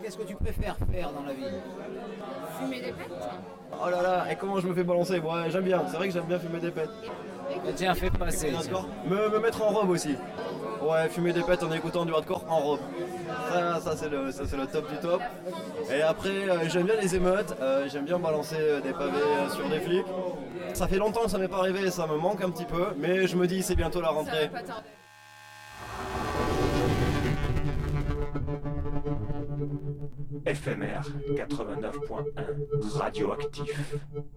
qu'est-ce que tu préfères faire dans la vie? Fumer des pètes. Oh là là, et comment je me fais balancer? Ouais, j'aime bien, c'est vrai que j'aime bien fumer des pètes. Tiens, fais passer. Me mettre en robe aussi. Ouais, fumer des pètes en écoutant du hardcore en robe. Ça c'est le top du top. Et après, j'aime bien les émeutes, j'aime bien balancer des pavés sur des flics. Ça fait longtemps que ça m'est pas arrivé, ça me manque un petit peu, mais je me dis c'est bientôt la rentrée. FMR 89.1 Radioactif.